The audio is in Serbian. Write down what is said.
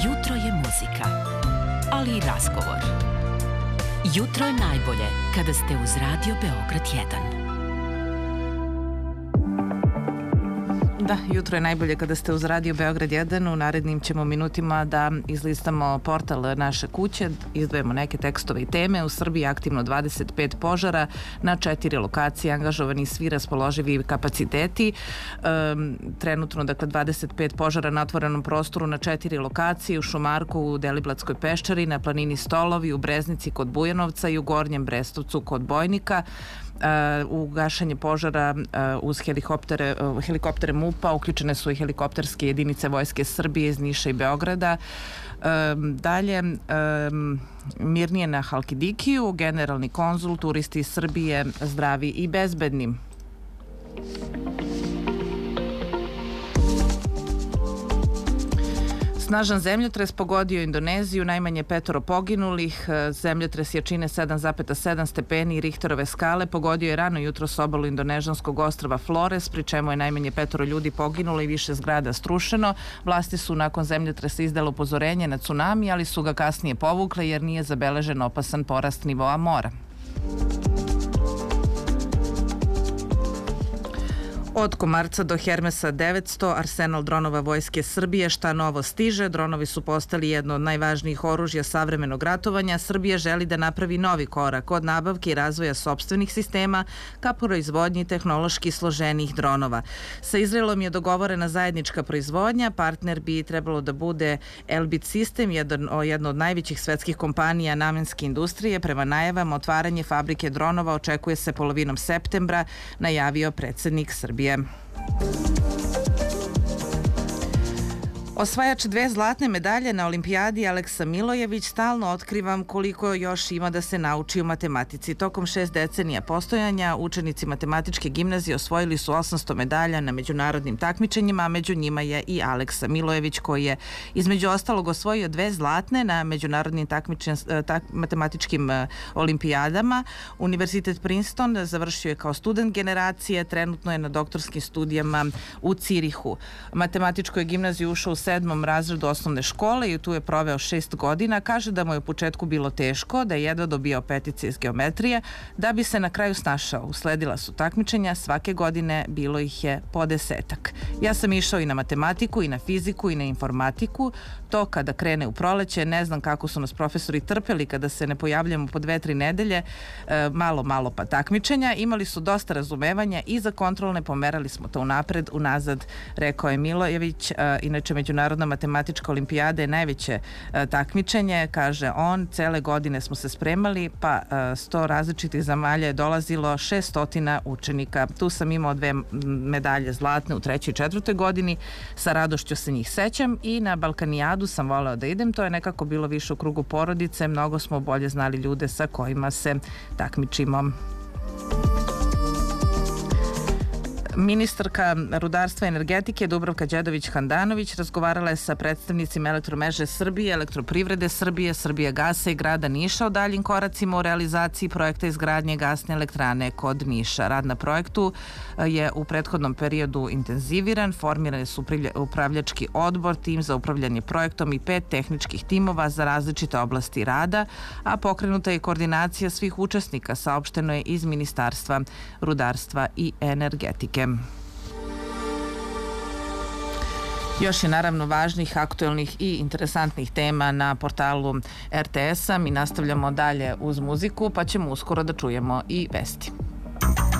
Jutro je muzika, ali i razgovor. Jutro je najbolje kada ste uz Radio Beograd 1. Da, jutro je najbolje kada ste uz Radio Beograd 1. U narednim ćemo minutima da izlistamo portal naše kuće, izdvojimo neke tekstove i teme. U Srbiji aktivno 25 požara na 4 lokacije, angažovani svi raspoloživi kapaciteti. Trenutno, dakle, 25 požara na otvorenom prostoru na 4 lokacije, u Šumarku, u Deliblatskoj peščari, na planini Stolovi, u Breznici kod Bujanovca i u Gornjem Brestovcu kod Bojnika. U gašenje požara uz helikoptere MUP-a uključene su i helikopterske jedinice Vojske Srbije iz Niša i Beograda. Dalje, mirnije na Halkidikiju, generalni konzul, turisti iz Srbije zdravi i bezbedni. Snažan zemljotres pogodio Indoneziju, najmanje 5 poginulih. Zemljotres jačine 7,7 stepeni Richterove skale pogodio je rano jutros obalu indonežanskog ostrva Flores, pri čemu je najmanje 5 ljudi poginulo i više zgrada strušeno. Vlasti su nakon zemljotresa izdale upozorenje na tsunami, ali su ga kasnije povukle jer nije zabeležen opasan porast nivoa mora. Od Komarca do Hermesa 900, arsenal dronova Vojske Srbije, šta novo stiže. Dronovi su postali jedno od najvažnijih oružja savremenog ratovanja. Srbija želi da napravi novi korak od nabavke i razvoja sopstvenih sistema ka proizvodnji tehnološki složenijih dronova. Sa Izraelom je dogovorena zajednička proizvodnja. Partner bi trebalo da bude Elbit System, jedna od najvećih svetskih kompanija namenske industrije. Prema najavama, otvaranje fabrike dronova očekuje se polovinom septembra, najavio predsednik Srbije. Osvajač 2 zlatne medalje na olimpijadi Aleksa Milojević: stalno otkrivam koliko još ima da se nauči u matematici. Tokom 6 decenija postojanja učenici matematičke gimnazije osvojili su 800 medalja na međunarodnim takmičenjima, a među njima je i Aleksa Milojević, koji je između ostalog osvojio 2 zlatne na međunarodnim matematičkim olimpijadama. Univerzitet Princeton završio je kao student generacije, trenutno je na doktorskim studijama u Cirihu. Matematičku je gimnaziju ušao u 7. razredu osnovne škole i tu je proveo 6 godina. Kaže da mu je u početku bilo teško, da je jedva dobio petice iz geometrije, da bi se na kraju snašao. Usledila su takmičenja, svake godine bilo ih je po 10-ak. Ja sam išao i na matematiku, i na fiziku, i na informatiku. To kada krene u proleće, ne znam kako su nas profesori trpeli kada se ne pojavljamo po 2-3 nedelje, malo pa takmičenja. Imali su dosta razumevanja i za kontrolne, pomerali smo to unazad, rekao je Milojević. Inače, Međunarodna matematička olimpijada je najveće takmičenje, kaže on. Cele godine smo se spremali, pa 100 različitih zemalja je dolazilo, 600 učenika. Tu sam imao 2 medalje zlatne u 3. i 4. godini, sa radošću se njih sećam, i na Balkanijadu sam voleo da idem. To je nekako bilo više u krugu porodice, mnogo smo bolje znali ljude sa kojima se takmičimo. Ministarka rudarstva i energetike Dubravka Đedović-Handanović razgovarala je sa predstavnicima Elektromreže Srbije, Elektroprivrede Srbije, Srbijagasa i grada Niša o daljim koracima u realizaciji projekta izgradnje gasne elektrane kod Niša. Rad na projektu je u prethodnom periodu intenziviran, formirane su upravljački odbor, tim za upravljanje projektom i 5 tehničkih timova za različite oblasti rada, a pokrenuta je koordinacija svih učesnika, saopšteno je iz Ministarstva rudarstva i energetike. Još je naravno važnih, aktuelnih i interesantnih tema na portalu RTS-a. Mi nastavljamo dalje uz muziku, pa ćemo uskoro da čujemo i vesti.